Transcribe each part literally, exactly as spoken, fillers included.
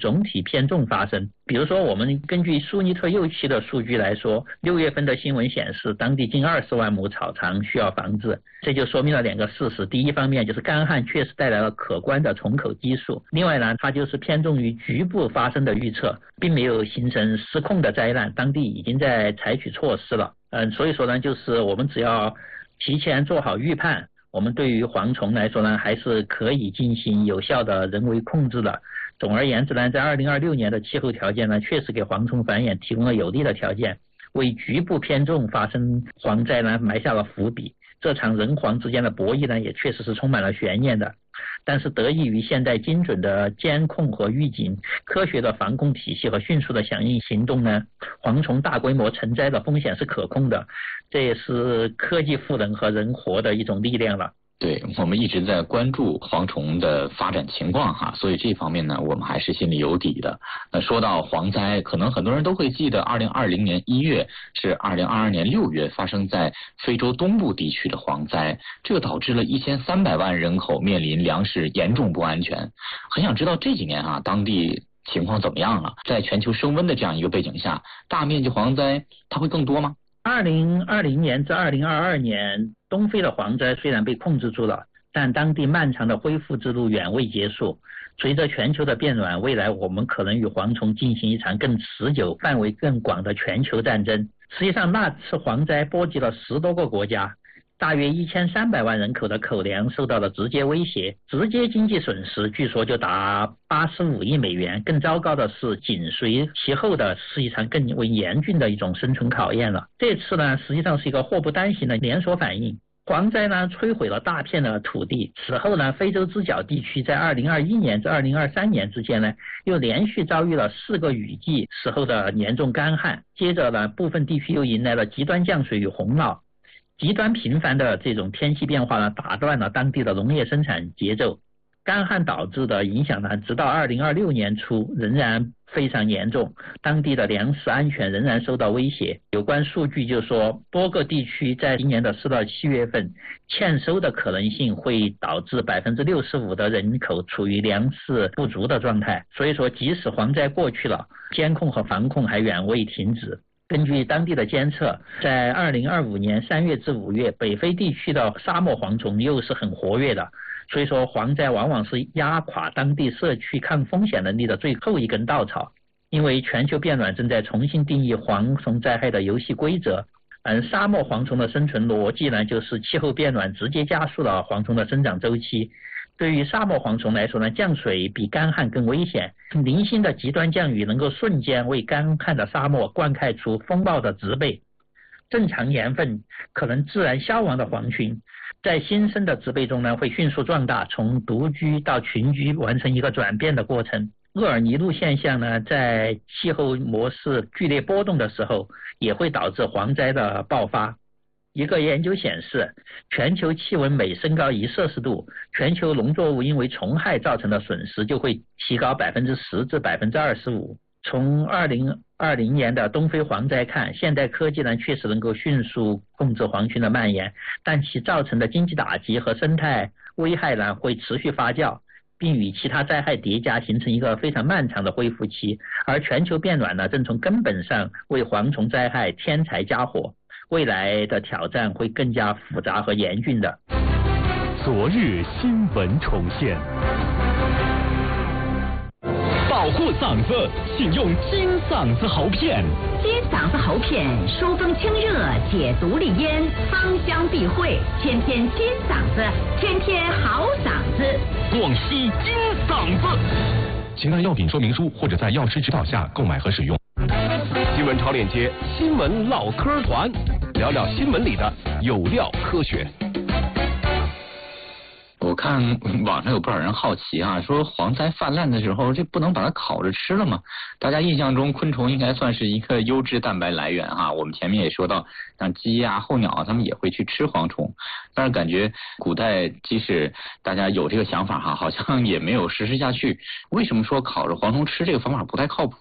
总体偏重发生。比如说我们根据苏尼特幼期的数据来说，六月份的新闻显示当地近二十万亩草场需要防治，这就说明了两个事实。第一方面就是干旱确实带来了可观的虫口基数，另外呢它就是偏重于局部发生的预测，并没有形成失控的灾难，当地已经在采取措施了。嗯，所以说呢就是我们只要提前做好预判，我们对于蝗虫来说呢还是可以进行有效的人为控制的。总而言之呢，在二零二六年的气候条件呢，确实给蝗虫繁衍提供了有利的条件，为局部偏重发生蝗灾呢埋下了伏笔。这场人蝗之间的博弈呢，也确实是充满了悬念的。但是得益于现在精准的监控和预警、科学的防控体系和迅速的响应行动呢，蝗虫大规模成灾的风险是可控的。这也是科技赋能和人活的一种力量了。 对，我们一直在关注蝗虫的发展情况哈，所以这方面呢，我们还是心里有底的。那说到蝗灾，可能很多人都会记得，二零二零年一月是二零二二年六月发生在非洲东部地区的蝗灾，这个导致了一千三百万人口面临粮食严重不安全。很想知道这几年啊，当地情况怎么样了？在全球升温的这样一个背景下，大面积蝗灾它会更多吗？ 二零二零年至二零二二年，东非的蝗灾虽然被控制住了，但当地漫长的恢复之路远未结束。随着全球的变暖，未来我们可能与蝗虫进行一场更持久、范围更广的全球战争。实际上，那次蝗灾波及了十多个国家，大约一千三百万人口的口粮受到了直接威胁，直接经济损失据说就达八十五亿美元。更糟糕的是，紧随其后的是一场更为严峻的一种生存考验了。这次呢，实际上是一个祸不单行的连锁反应。蝗灾呢摧毁了大片的土地，此后呢，非洲之角地区在二零二一年至二零二三年之间呢，又连续遭遇了四个雨季时候的严重干旱，接着呢，部分地区又迎来了极端降水与洪涝。极端频繁的这种天气变化呢，打断了当地的农业生产节奏。干旱导致的影响呢，直到二零二六年初仍然非常严重，当地的粮食安全仍然受到威胁。有关数据就说，多个地区在今年的四到七月份欠收的可能性会导致百分之六十五的人口处于粮食不足的状态。所以说，即使蝗灾过去了，监控和防控还远未停止。根据当地的监测，在二零二五年三月至五月，北非地区的沙漠蝗虫又是很活跃的。所以说，蝗灾往往是压垮当地社区抗风险能力的最后一根稻草。因为全球变暖正在重新定义蝗虫灾害的游戏规则。而沙漠蝗虫的生存逻辑呢，就是气候变暖直接加速了蝗虫的生长周期。对于沙漠蝗虫来说呢，降水比干旱更危险。零星的极端降雨能够瞬间为干旱的沙漠灌溉出风暴的植被。正常年份可能自然消亡的蝗群，在新生的植被中呢，会迅速壮大，从独居到群居，完成一个转变的过程。厄尔尼路现象呢，在气候模式剧烈波动的时候，也会导致蝗灾的爆发。一个研究显示，全球气温每升高一摄氏度，全球农作物因为虫害造成的损失就会提高百分之十至百分之二十五。从二零二零年的东非蝗灾看，现代科技呢确实能够迅速控制蝗群的蔓延，但其造成的经济打击和生态危害呢会持续发酵，并与其他灾害叠加，形成一个非常漫长的恢复期。而全球变暖呢，正从根本上为蝗虫灾害添柴加火，未来的挑战会更加复杂和严峻的。 昨日新闻重现。保护嗓子，请用金嗓子喉片。 金嗓子喉片疏风清热，解毒利咽，芳香避秽，天天金嗓子，天天好嗓子。 广西金嗓子，请看药品说明书或者在药师指导下购买和使用。新闻超链接，新闻唠嗑团，聊聊新闻里的有料科学。 我看网上有不少人好奇啊，说蝗灾泛滥的时候，这不能把它烤着吃了吗？大家印象中昆虫应该算是一个优质蛋白来源哈。我们前面也说到，像鸡啊、候鸟啊，他们也会去吃蝗虫。但是感觉古代即使大家有这个想法哈，好像也没有实施下去。为什么说烤着蝗虫吃这个方法不太靠谱呢？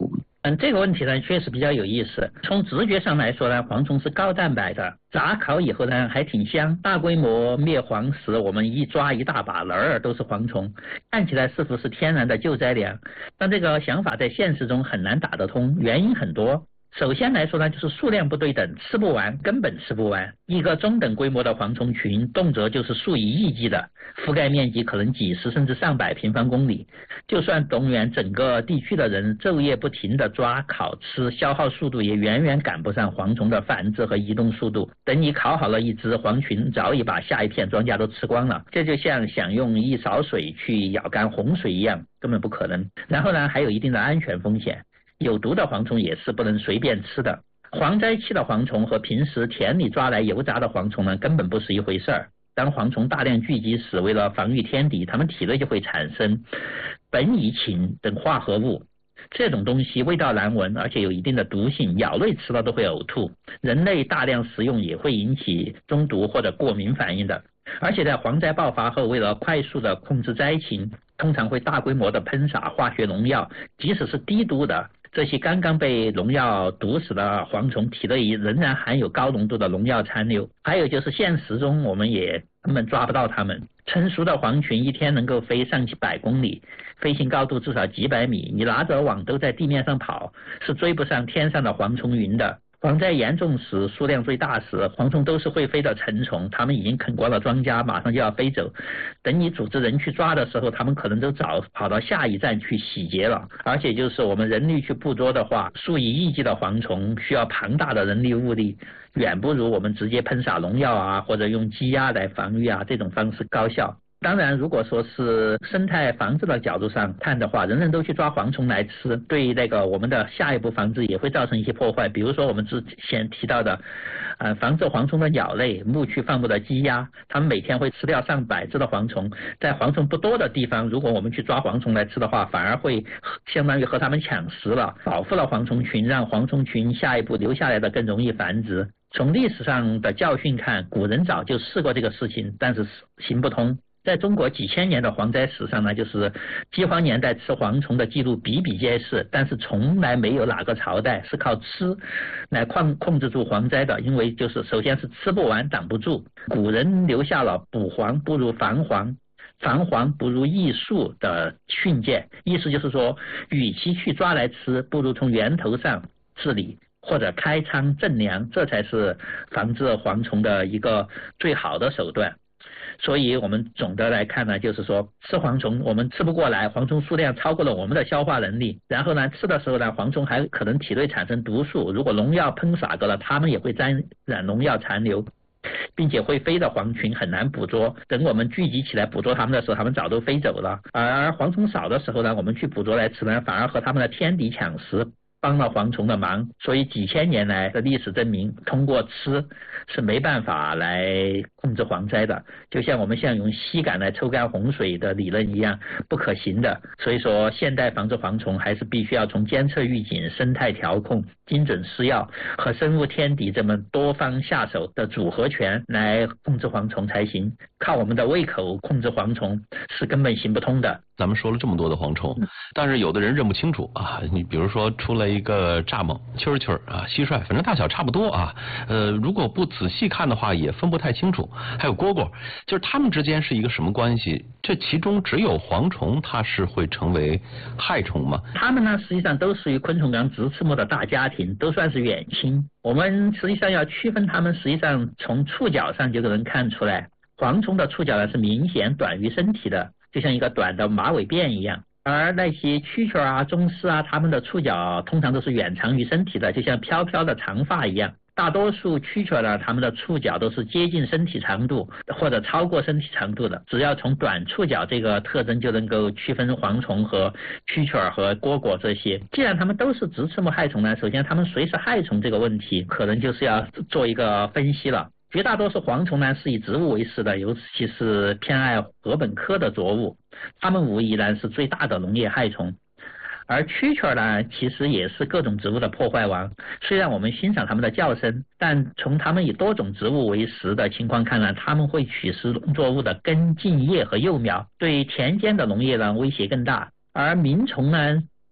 嗯，这个问题呢确实比较有意思。从直觉上来说呢，蝗虫是高蛋白的，炸烤以后呢还挺香。大规模灭蝗时，我们一抓一大把，哪儿都是蝗虫，看起来似乎是天然的救灾粮。但这个想法在现实中很难打得通，原因很多。首先来说呢，就是数量不对等，吃不完，根本吃不完。一个中等规模的蝗虫群，动辄就是数以亿计的，覆盖面积可能几十甚至上百平方公里。就算动员整个地区的人昼夜不停地抓、烤、吃，消耗速度也远远赶不上蝗虫的繁殖和移动速度。等你烤好了一只，蝗群早已把下一片庄稼都吃光了。这就像想用一勺水去舀干洪水一样，根本不可能。然后呢，还有一定的安全风险。有毒的蝗虫也是不能随便吃的。蝗灾期的蝗虫和平时田里抓来油炸的蝗虫呢，根本不是一回事儿。当蝗虫大量聚集时，为了防御天敌，它们体内就会产生苯乙腈等化合物。这种东西味道难闻，而且有一定的毒性，鸟类吃了都会呕吐，人类大量食用也会引起中毒或者过敏反应的。而且在蝗灾爆发后，为了快速的控制灾情，通常会大规模的喷洒化学农药，即使是低毒的，这些刚刚被农药毒死的蝗虫体内仍然含有高浓度的农药残留。还有就是现实中我们也根本抓不到它们。成熟的蝗群一天能够飞上几百公里，飞行高度至少几百米，你拿着网都在地面上跑，是追不上天上的蝗虫云的。蝗灾严重时，数量最大时，蝗虫都是会飞的成虫，它们已经啃光了庄稼，马上就要飞走。等你组织人去抓的时候，它们可能都早跑到下一站去洗劫了。而且就是我们人力去捕捉的话，数以亿计的蝗虫需要庞大的人力物力，远不如我们直接喷洒农药啊，或者用鸡鸭来防御啊这种方式高效。当然，如果说是生态防治的角度上看的话，人人都去抓蝗虫来吃，对那个我们的下一步防治也会造成一些破坏。比如说我们之前提到的，呃，防治蝗虫的鸟类，牧区放牧的鸡鸭，它们每天会吃掉上百只的蝗虫。在蝗虫不多的地方，如果我们去抓蝗虫来吃的话，反而会相当于和它们抢食了，保护了蝗虫群，让蝗虫群下一步留下来的更容易繁殖。从历史上的教训看，古人早就试过这个事情，但是行不通。在中国几千年的蝗灾史上呢，就是饥荒年代吃蝗虫的记录比比皆是，但是从来没有哪个朝代是靠吃来控控制住蝗灾的，因为就是首先是吃不完，挡不住。古人留下了捕蝗不如防蝗，防蝗不如益树的训诫，意思就是说，与其去抓来吃，不如从源头上治理，或者开仓赈粮，这才是防治蝗虫的一个最好的手段。所以我们总的来看呢，就是说吃蝗虫我们吃不过来，蝗虫数量超过了我们的消化能力，然后呢吃的时候呢，蝗虫还可能体内产生毒素，如果农药喷洒过了，它们也会沾染农药残留，并且会飞的蝗群很难捕捉，等我们聚集起来捕捉它们的时候，它们早都飞走了。而蝗虫少的时候呢，我们去捕捉来吃呢，反而和它们的天敌抢食，帮了蝗虫的忙。所以几千年来的历史证明，通过吃是没办法来控制蝗灾的，就像我们像用吸杆来抽干洪水的理论一样，不可行的。所以说现代防治蝗虫还是必须要从监测预警、生态调控、精准施药和生物天敌这么多方下手的组合拳来控制蝗虫才行，靠我们的胃口控制蝗虫是根本行不通的。 咱们说了这么多的蝗虫，但是有的人认不清楚啊，你比如说出来一个蚱蜢、蛐蛐啊、蟋蟀，反正大小差不多啊，呃，如果不仔细看的话也分不太清楚。还有蝈蝈，就是它们之间是一个什么关系？这其中只有蝗虫它是会成为害虫吗？ 它们呢实际上都属于昆虫纲直翅目的大家庭，都算是远亲。我们实际上要区分它们，实际上从触角上就能看出来，蝗虫的触角呢是明显短于身体的，就像一个短的马尾辫一样。而那些蛐蛐啊、螽斯啊，它们的触角通常都是远长于身体的，就像飘飘的长发一样。大多数蛐蛐呢，它们的触角都是接近身体长度或者超过身体长度的。只要从短触角这个特征就能够区分蝗虫和蛐蛐和蝈蝈这些。既然它们都是直翅目害虫呢，首先它们谁是害虫这个问题，可能就是要做一个分析了。绝大多数蝗虫呢是以植物为食的，尤其是偏爱禾本科的作物，它们无疑然是最大的农业害虫。而蛐蛐呢，其实也是各种植物的破坏王。虽然我们欣赏它们的叫声，但从它们以多种植物为食的情况看呢，它们会取食农作物的根、茎、叶和幼苗，对田间的农业呢威胁更大。而鸣虫呢，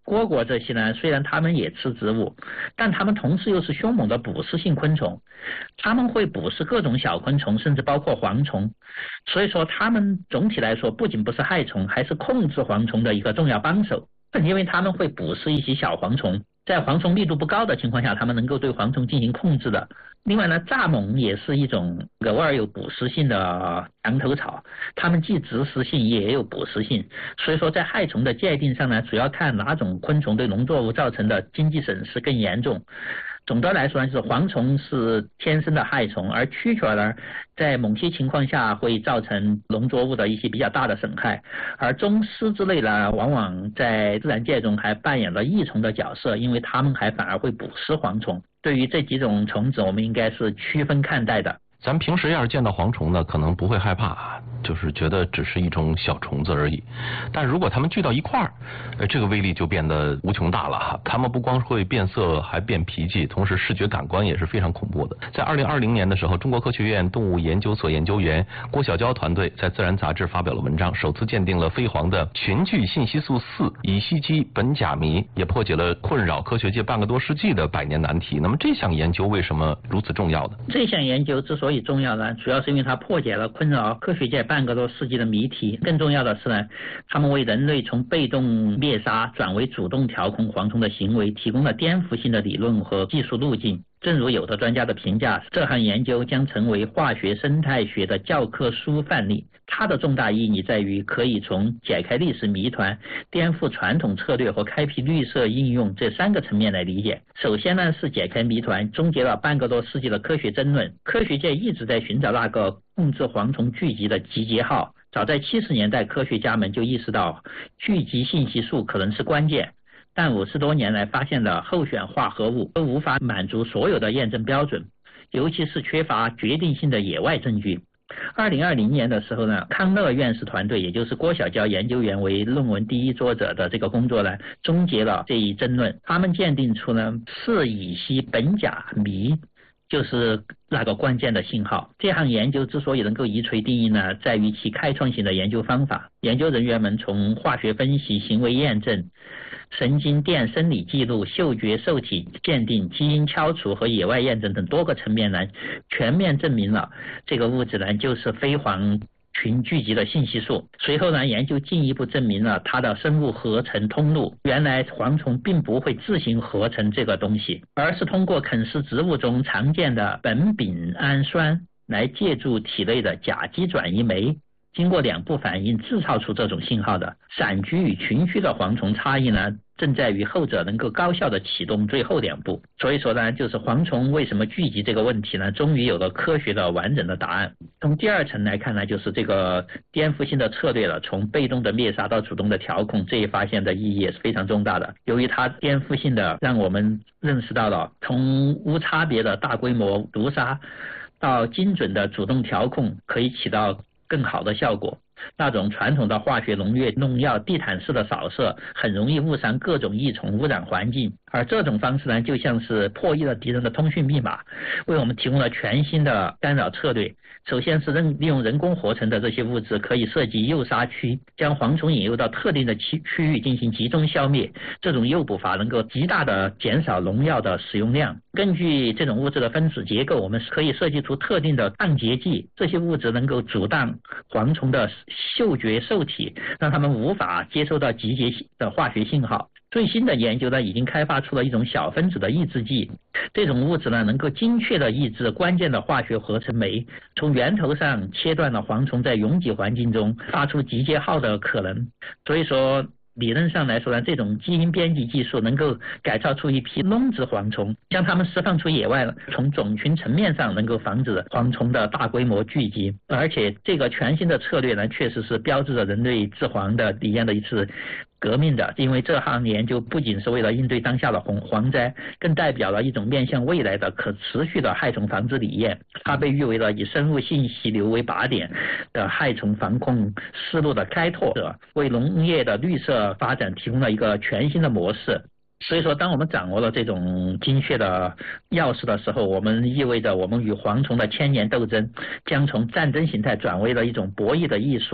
蝈蝈这些呢，虽然它们也吃植物，但它们同时又是凶猛的捕食性昆虫，它们会捕食各种小昆虫，甚至包括蝗虫。所以说它们总体来说不仅不是害虫，还是控制蝗虫的一个重要帮手，因为它们会捕食一些小蝗虫，在蝗虫密度不高的情况下，它们能够对蝗虫进行控制的。另外呢，蚱蜢也是一种偶尔有捕食性的墙头草，它们既植食性也有捕食性，所以说在害虫的界定上呢，主要看哪种昆虫对农作物造成的经济损失更严重。总的来说呢，就是蝗虫是天生的害虫，而蛐蛐呢，在某些情况下会造成农作物的一些比较大的损害，而螽斯之类呢，往往在自然界中还扮演了益虫的角色，因为它们还反而会捕食蝗虫。对于这几种虫子，我们应该是区分看待的。 咱们平时要是见到蝗虫呢，可能不会害怕，就是觉得只是一种小虫子而已。但如果它们聚到一块儿，呃，这个威力就变得无穷大了哈。它们不光会变色，还变脾气，同时视觉感官也是非常恐怖的。在二零二零年的时候，中国科学院动物研究所研究员郭晓娇团队在《自然》杂志发表了文章，首次鉴定了飞蝗的群聚信息素四乙烯基苯甲醚，也破解了困扰科学界半个多世纪的百年难题。那么这项研究为什么如此重要呢？ 这项研究之所以重要呢，主要是因为它破解了困扰科学界半个多世纪的谜题。更重要的是呢，他们为人类从被动灭杀转为主动调控蝗虫的行为提供了颠覆性的理论和技术路径。正如有的专家的评价，这项研究将成为化学生态学的教科书范例。它的重大意义在于可以从解开历史谜团、颠覆传统策略和开辟绿色应用这三个层面来理解。首先呢，是解开谜团，终结了半个多世纪的科学争论。科学界一直在寻找那个控制蝗虫聚集的集结号。早在七十年代，科学家们就意识到聚集信息素可能是关键。但五十多年来发现的候选化合物都无法满足所有的验证标准，尤其是缺乏决定性的野外证据。二零二零年的时候呢，康乐院士团队，也就是郭晓娇研究员为论文第一作者的这个工作呢，终结了这一争论。他们鉴定出呢，四乙烯苯甲醚就是那个关键的信号。这项研究之所以能够一锤定音呢，在于其开创性的研究方法。研究人员们从化学分析、行为验证、神经电生理记录、嗅觉受体鉴定、基因敲除和野外验证等多个层面呢，全面证明了这个物质呢就是飞蝗群聚集的信息素。随后呢，研究进一步证明了它的生物合成通路。原来蝗虫并不会自行合成这个东西，而是通过啃食植物中常见的苯丙氨酸来借助体内的甲基转移酶，经过两步反应制造出这种信号的。散居与群居的蝗虫差异呢，正在于后者能够高效地启动最后两步。所以说呢，就是蝗虫为什么聚集这个问题呢，终于有了科学的完整的答案。从第二层来看呢，就是这个颠覆性的策略了，从被动的灭杀到主动的调控，这一发现的意义也是非常重大的。由于它颠覆性的让我们认识到了从无差别的大规模毒杀到精准的主动调控可以起到更好的效果。那种传统的化学农业农药地毯式的扫射很容易误伤各种益虫，污染环境，而这种方式呢，就像是破译了敌人的通讯密码，为我们提供了全新的干扰策略。首先是利用人工合成的这些物质可以设计诱杀区，将蝗虫引诱到特定的区区域进行集中消灭。这种诱捕法能够极大的减少农药的使用量。根据这种物质的分子结构，我们可以设计出特定的抗结剂，这些物质能够阻挡蝗虫的嗅觉受体，让它们无法接收到集结的化学信号。最新的研究呢，已经开发出了一种小分子的抑制剂，这种物质呢，能够精确地抑制关键的化学合成酶，从源头上切断了蝗虫在拥挤环境中发出集结号的可能。所以说理论上来说呢，这种基因编辑技术能够改造出一批笼子蝗虫，将它们释放出野外，从种群层面上能够防止蝗虫的大规模聚集。而且这个全新的策略呢，确实是标志着人类治蝗的理念的一次革命的。因为这项研究不仅是为了应对当下的蝗灾，更代表了一种面向未来的可持续的害虫防治理念。它被誉为了以生物信息流为靶点的害虫防控思路的开拓者，为农业的绿色发展提供了一个全新的模式。所以说，当我们掌握了这种精确的钥匙的时候，我们意味着我们与蝗虫的千年斗争将从战争形态转为了一种博弈的艺术了。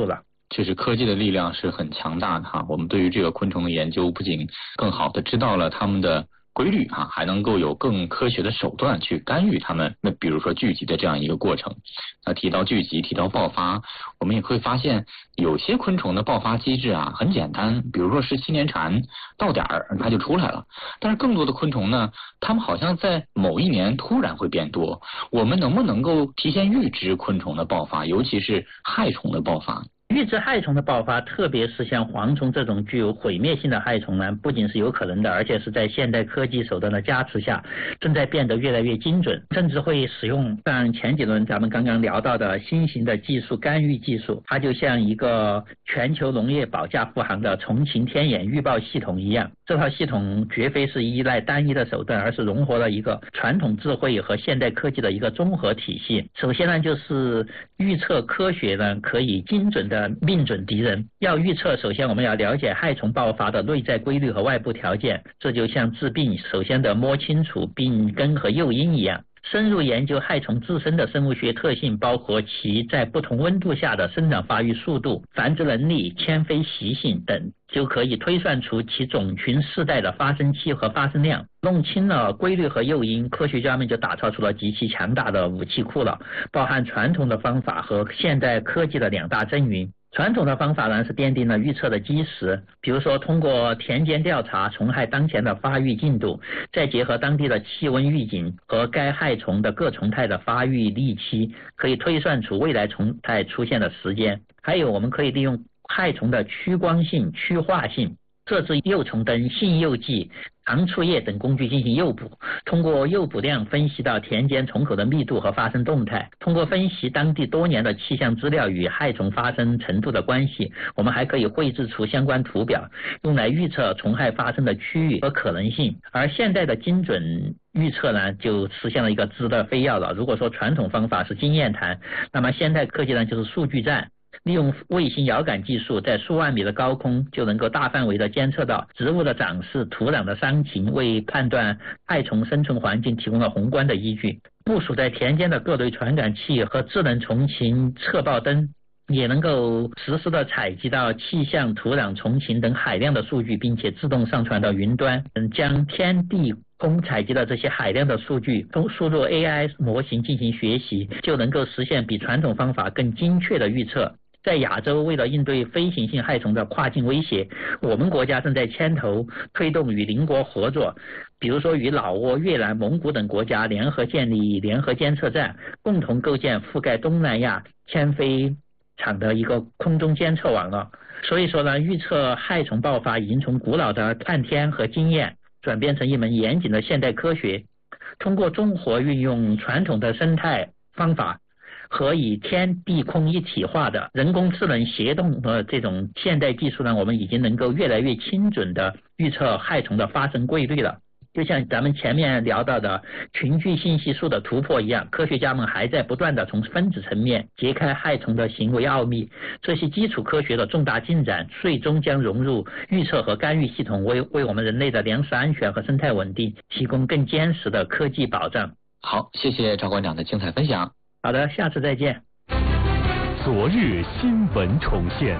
确实科技的力量是很强大的哈。我们对于这个昆虫的研究，不仅更好的知道了它们的规律啊，还能够有更科学的手段去干预它们。那比如说聚集的这样一个过程，那提到聚集，提到爆发，我们也会发现有些昆虫的爆发机制啊很简单，比如说十七年蝉到点儿它就出来了。但是更多的昆虫呢，它们好像在某一年突然会变多。我们能不能够提前预知昆虫的爆发，尤其是害虫的爆发？ 预知害虫的爆发，特别是像蝗虫这种具有毁灭性的害虫呢，不仅是有可能的，而且是在现代科技手段的加持下，正在变得越来越精准，甚至会使用像前几轮咱们刚刚聊到的新型的技术干预技术，它就像一个全球农业保驾护航的重晴天眼预报系统一样。这套系统绝非是依赖单一的手段，而是融合了一个传统智慧和现代科技的一个综合体系。首先呢，就是预测科学呢可以精准的命准敌人。要预测，首先我们要了解害虫爆发的内在规律和外部条件，这就像治病首先得摸清楚病根和诱因一样。深入研究害虫自身的生物学特性，包括其在不同温度下的生长发育速度、繁殖能力、迁飞习性等，就可以推算出其种群世代的发生期和发生量。弄清了规律和诱因，科学家们就打造出了极其强大的武器库了，包含传统的方法和现代科技的两大阵营。传统的方法呢是奠定了预测的基石，比如说通过田间调查虫害当前的发育进度，再结合当地的气温预警和该害虫的各虫态的发育历期，可以推算出未来虫态出现的时间。还有我们可以利用害虫的趋光性、趋化性，设置诱虫灯、性诱剂、长触叶等工具进行诱捕，通过诱捕量分析到田间虫口的密度和发生动态。通过分析当地多年的气象资料与害虫发生程度的关系，我们还可以绘制出相关图表，用来预测虫害发生的区域和可能性。而现代的精准预测呢，就实现了一个质的飞跃了。如果说传统方法是经验谈，那么现代科技呢就是数据站。利用卫星遥感技术，在数万米的高空就能够大范围的监测到植物的长势、土壤的伤情，为判断害虫生存环境提供了宏观的依据。部署在田间的各类传感器和智能虫情测报灯，也能够实时的采集到气象、土壤、虫情等海量的数据，并且自动上传到云端，将天地空采集的这些海量的数据都输入 A I 模型进行学习，就能够实现比传统方法更精确的预测。在亚洲，为了应对飞行性害虫的跨境威胁，我们国家正在牵头推动与邻国合作，比如说与老挝、越南、蒙古等国家联合建立联合监测站，共同构建覆盖东南亚迁飞场的一个空中监测网络。所以说呢，预测害虫爆发已经从古老的看天和经验转变成一门严谨的现代科学。通过综合运用传统的生态方法和以天地空一体化的人工智能协同的这种现代技术呢，我们已经能够越来越精准的预测害虫的发生规律了。就像咱们前面聊到的群聚信息素的突破一样，科学家们还在不断的从分子层面揭开害虫的行为奥秘。这些基础科学的重大进展，最终将融入预测和干预系统，为为我们人类的粮食安全和生态稳定提供更坚实的科技保障。 好，谢谢赵馆长的精彩分享。 好的，下次再见。 昨日新闻重现，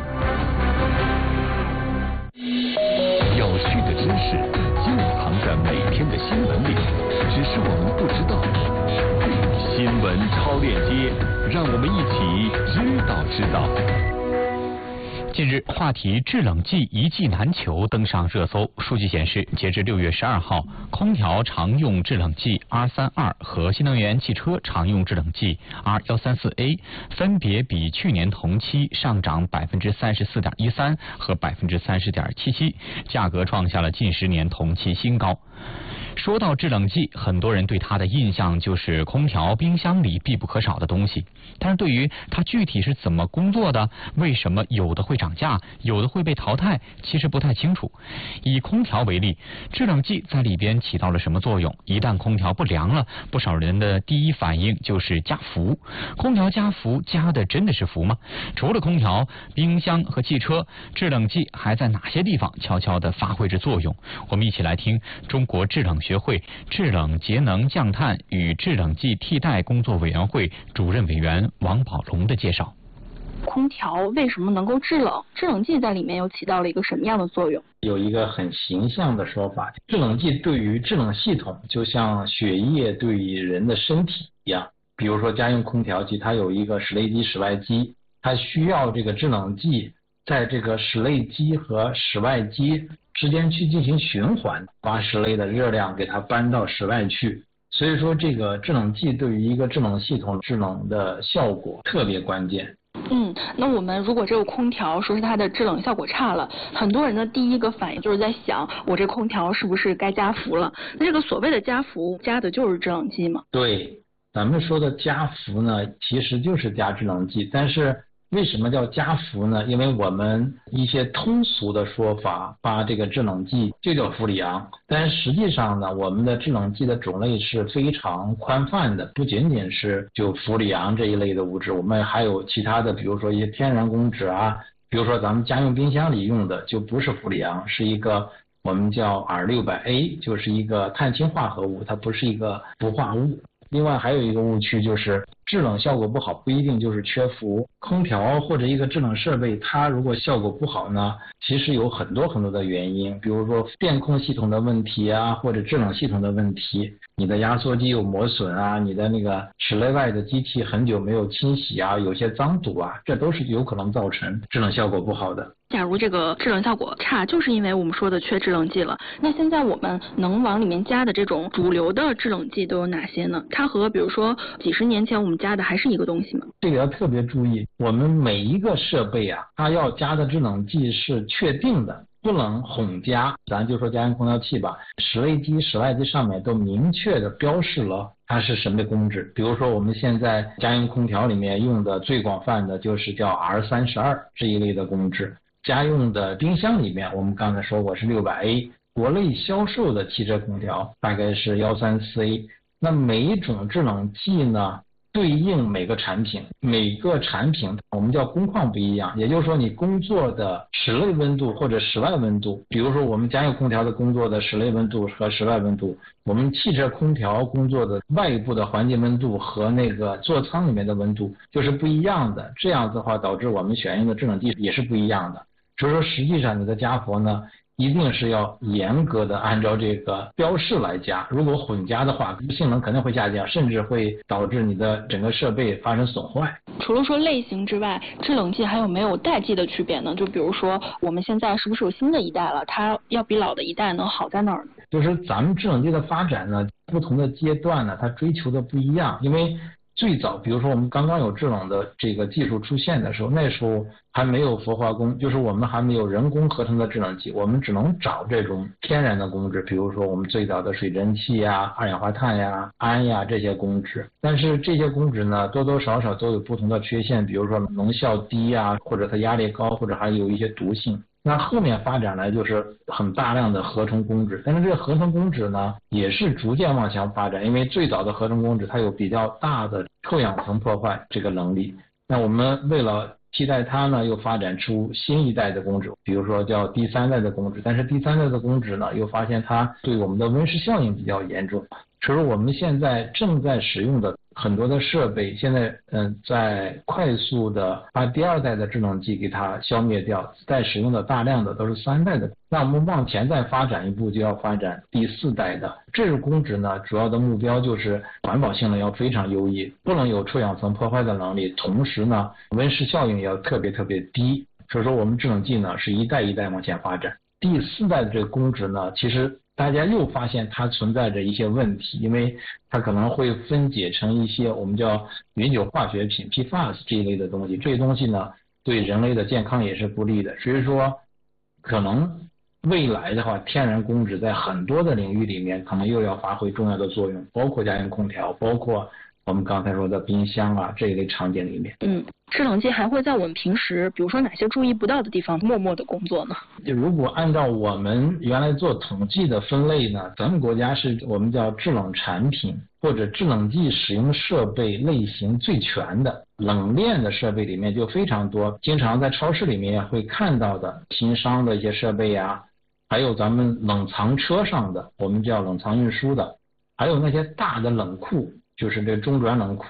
有趣的知识就藏在每天的新闻里，只是我们不知道。新闻超链接，让我们一起知道知道。 近日，话题制冷剂一剂难求登上热搜。数据显示，截至六月十二号，空调常用制冷剂 R 三十二 和新能源汽车常用制冷剂 R 一三四 A 分别比去年同期上涨百分之三十四点一三和百分之三十点七七，价格创下了近十年同期新高。说到制冷剂，很多人对它的印象就是空调、冰箱里必不可少的东西，但是对于它具体是怎么工作的，为什么有的会涨价，有的会被淘汰，其实不太清楚。以空调为例，制冷剂在里边起到了什么作用？一旦空调不凉了，不少人的第一反应就是加氟。空调加氟加的真的是氟吗？除了空调、冰箱和汽车，制冷剂还在哪些地方悄悄地发挥着作用？我们一起来听中国制冷学会制冷节能降碳与制冷剂替代工作委员会主任委员王宝龙的介绍。 空调为什么能够制冷？制冷剂在里面又起到了一个什么样的作用？ 有一个很形象的说法，制冷剂对于制冷系统就像血液对于人的身体一样。比如说家用空调机，它有一个室内机、室外机，它需要这个制冷剂在这个室内机和室外机之间去进行循环，把室内的热量给它搬到室外去。所以说这个制冷剂对于一个制冷系统制冷的效果特别关键。 嗯，那我们如果这个空调说是它的制冷效果差了，很多人的第一个反应就是在想，我这空调是不是该加氟了？那这个所谓的加氟，加的就是制冷剂吗？ 对，咱们说的加氟呢，其实就是加制冷剂，但是为什么叫加氟呢？因为我们一些通俗的说法，把这个制冷剂就叫氟里昂，但实际上呢，我们的制冷剂的种类是非常宽泛的，不仅仅是就氟里昂这一类的物质，我们还有其他的，比如说一些天然公酯啊，比如说咱们家用冰箱里用的就不是氟里昂，是一个我们叫 R 六百 A， 就是一个碳氢化合物，它不是一个氟化物。另外还有一个误区就是制冷效果不好不一定就是缺氟，空调或者一个制冷设备它如果效果不好呢，其实有很多很多的原因，比如说电控系统的问题啊，或者制冷系统的问题，你的压缩机有磨损啊，你的那个室内外的机器很久没有清洗啊，有些脏堵啊，这都是有可能造成制冷效果不好的。 假如这个制冷效果差，就是因为我们说的缺制冷剂了。那现在我们能往里面加的这种主流的制冷剂都有哪些呢？它和比如说几十年前我们加的还是一个东西吗？ 这个要特别注意，我们每一个设备啊，它要加的制冷剂是确定的，不能混加。咱就说家用空调器吧，室内机、室外机上面都明确的标示了它是什么公制。比如说我们现在家用空调里面用的最广泛的就是叫 R 三十二 这一类的公制。家用的冰箱里面，我们刚才说过是 六百 A， 国内销售的汽车空调大概是 一三四 A。 那每一种制冷剂呢，对应每个产品，每个产品我们叫工况不一样，也就是说你工作的室内温度或者室外温度，比如说我们家用空调的工作的室内温度和室外温度，我们汽车空调工作的外部的环境温度和那个座舱里面的温度就是不一样的，这样子的话导致我们选用的制冷剂也是不一样的。所以说实际上你的加氟呢，一定是要严格的按照这个标示来加，如果混加的话，性能肯定会下降，甚至会导致你的整个设备发生损坏。 除了说类型之外，制冷剂还有没有代际的区别呢？就比如说我们现在是不是有新的一代了，它要比老的一代能好在哪儿呢？ 就是咱们制冷剂的发展呢，不同的阶段呢，它追求的不一样。因为最早比如说我们刚刚有制冷的这个技术出现的时候，那时候还没有氟化工，就是我们还没有人工合成的制冷剂，我们只能找这种天然的工质，比如说我们最早的水蒸气呀、二氧化碳呀、氨呀这些工质。但是这些工质呢，多多少少都有不同的缺陷，比如说能效低啊，或者它压力高，或者还有一些毒性。那后面发展呢，就是很大量的合成工质，但是这个合成工质呢，也是逐渐往前发展，因为最早的合成工质它有比较大的臭氧层破坏这个能力。那我们为了替代它呢，又发展出新一代的工质，比如说叫第三代的工质，但是第三代的工质呢，又发现它对我们的温室效应比较严重。所以说我们现在正在使用的很多的设备，现在嗯、呃、在快速的把第二代的制冷剂给它消灭掉，在使用的大量的都是三代的。那我们往前再发展一步，就要发展第四代的。这个工质呢，主要的目标就是环保性能要非常优异，不能有臭氧层破坏的能力，同时呢温室效应也要特别特别低。所以说我们制冷剂呢是一代一代往前发展。第四代的这个工质呢，其实大家又发现它存在着一些问题，因为它可能会分解成一些我们叫永久化学品 P F A S 这一类的东西，这些东西呢对人类的健康也是不利的。所以说可能未来的话，天然工质在很多的领域里面可能又要发挥重要的作用，包括家用空调，包括我们刚才说的冰箱啊这一类场景里面。 嗯，制冷剂还会在我们平时比如说哪些注意不到的地方默默的工作呢？ 如果按照我们原来做统计的分类呢，咱们国家是我们叫制冷产品或者制冷剂使用设备类型最全的。冷链的设备里面就非常多，经常在超市里面会看到的新商的一些设备啊，还有咱们冷藏车上的我们叫冷藏运输的，还有那些大的冷库，就是这中转冷库，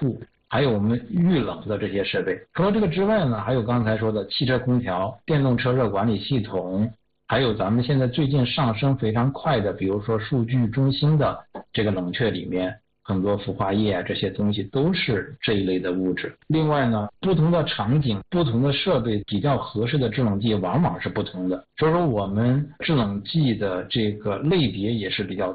还有我们预冷的这些设备。除了这个之外呢，还有刚才说的汽车空调、电动车热管理系统，还有咱们现在最近上升非常快的，比如说数据中心的这个冷却里面，很多氟化液啊，这些东西都是这一类的物质。另外呢，不同的场景、不同的设备比较合适的制冷剂往往是不同的，所以说我们制冷剂的这个类别也是比较